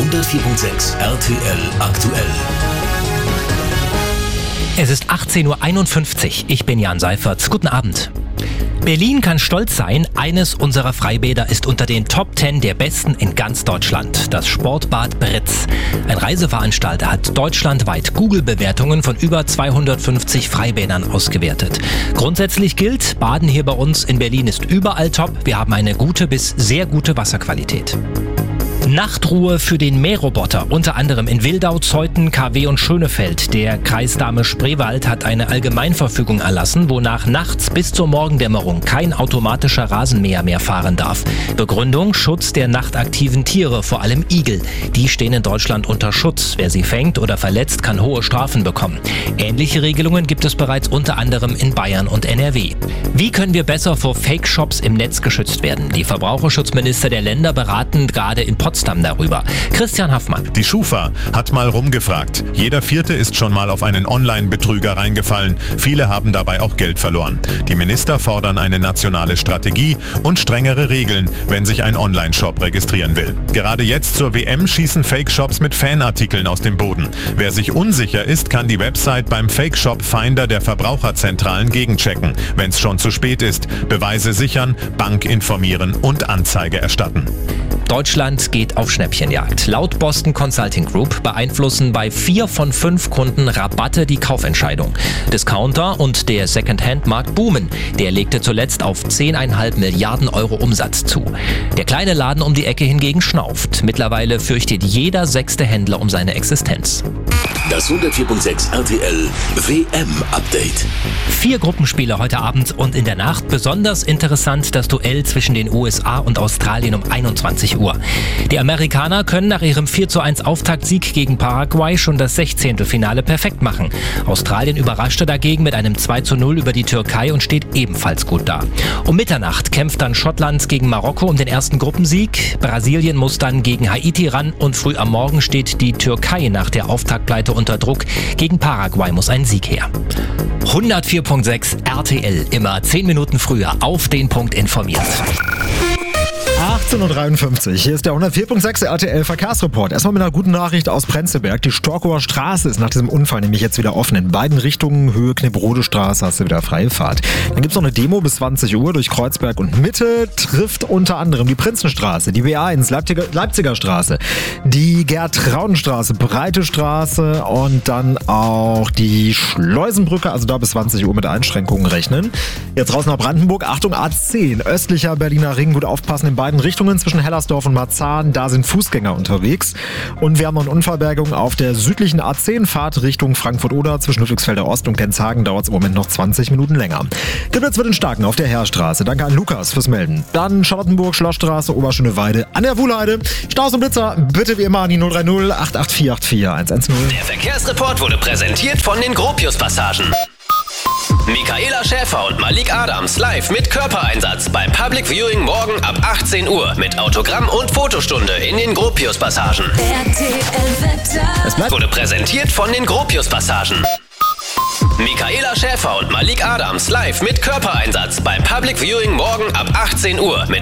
104.6 RTL aktuell. Es ist 18:51 Uhr. Ich bin Jan Seifert. Guten Abend. Berlin kann stolz sein, eines unserer Freibäder ist unter den Top 10 der besten in ganz Deutschland, das Sportbad Britz. Ein Reiseveranstalter hat deutschlandweit Google-Bewertungen von über 250 Freibädern ausgewertet. Grundsätzlich gilt, Baden hier bei uns in Berlin ist überall top. Wir haben eine gute bis sehr gute Wasserqualität. Nachtruhe für den Mähroboter, unter anderem in Wildau, Zeuthen, KW und Schönefeld. Der Kreis Dahme-Spreewald hat eine Allgemeinverfügung erlassen, wonach nachts bis zur Morgendämmerung kein automatischer Rasenmäher mehr fahren darf. Begründung: Schutz der nachtaktiven Tiere, vor allem Igel. Die stehen in Deutschland unter Schutz. Wer sie fängt oder verletzt, kann hohe Strafen bekommen. Ähnliche Regelungen gibt es bereits unter anderem in Bayern und NRW. Wie können wir besser vor Fake-Shops im Netz geschützt werden? Die Verbraucherschutzminister der Länder beraten gerade in Potsdam darüber. Christian Haffmann. Die Schufa hat mal rumgefragt. Jeder Vierte ist schon mal auf einen Online-Betrüger reingefallen. Viele haben dabei auch Geld verloren. Die Minister fordern eine nationale Strategie und strengere Regeln, wenn sich ein Online-Shop registrieren will. Gerade jetzt zur WM schießen Fake-Shops mit Fanartikeln aus dem Boden. Wer sich unsicher ist, kann die Website beim Fake-Shop-Finder der Verbraucherzentralen gegenchecken. Wenn es schon zu spät ist, Beweise sichern, Bank informieren und Anzeige erstatten. Deutschland geht auf Schnäppchenjagd. Laut Boston Consulting Group beeinflussen bei 4 von 5 Kunden Rabatte die Kaufentscheidung. Discounter und der Second-Hand-Markt boomen. Der legte zuletzt auf 10,5 Milliarden Euro Umsatz zu. Der kleine Laden um die Ecke hingegen schnauft. Mittlerweile fürchtet jeder 6. Händler um seine Existenz. Das 104.6 RTL WM-Update. 4 Gruppenspiele heute Abend und in der Nacht. Besonders interessant das Duell zwischen den USA und Australien um 21 Uhr. Die Amerikaner können nach ihrem 4:1 Auftaktsieg gegen Paraguay schon das 16. Finale perfekt machen. Australien überraschte dagegen mit einem 2:0 über die Türkei und steht ebenfalls gut da. Um Mitternacht kämpft dann Schottland gegen Marokko um den ersten Gruppensieg. Brasilien muss dann gegen Haiti ran und früh am Morgen steht die Türkei nach der Auftaktpleite unter Druck. Gegen Paraguay muss ein Sieg her. 104.6 RTL, immer 10 Minuten früher auf den Punkt informiert. 18:53 Uhr. Hier ist der 104.6 RTL Verkehrsreport. Erstmal mit einer guten Nachricht aus Prenzlberg. Die Storkower Straße ist nach diesem Unfall nämlich jetzt wieder offen. In beiden Richtungen, Höhe Knipprode Straße, hast du wieder freie Fahrt. Dann gibt es noch eine Demo bis 20 Uhr durch Kreuzberg und Mitte. Trifft unter anderem die Prinzenstraße, die B1, Leipziger Straße, die Gerd-Traunen-Straße, Breite Straße und dann auch die Schleusenbrücke. Also da bis 20 Uhr mit Einschränkungen rechnen. Jetzt raus nach Brandenburg. Achtung, A10, östlicher Berliner Ring. Gut aufpassen in beiden Richtungen zwischen Hellersdorf und Marzahn. Da sind Fußgänger unterwegs. Und wir haben noch eine Unfallbergung auf der südlichen A10 Fahrt Richtung Frankfurt-Oder. Zwischen Ludwigsfelder Ost und Genshagen dauert es im Moment noch 20 Minuten länger. Gibt jetzt für den Starken auf der Heerstraße. Danke an Lukas fürs Melden. Dann Charlottenburg, Schlossstraße, Oberschöneweide an der Wuhlheide. Staus und Blitzer bitte wie immer an die 030 88484 110. Der Verkehrsreport wurde präsentiert von den Gropius-Passagen. Michaela Schäfer und Malik Adams live mit Körpereinsatz beim Public Viewing morgen ab 18 Uhr mit Autogramm und Fotostunde in den Gropius-Passagen. Es wurde präsentiert von den Gropius-Passagen. Michaela Schäfer und Malik Adams live mit Körpereinsatz beim Public Viewing morgen ab 18 Uhr mit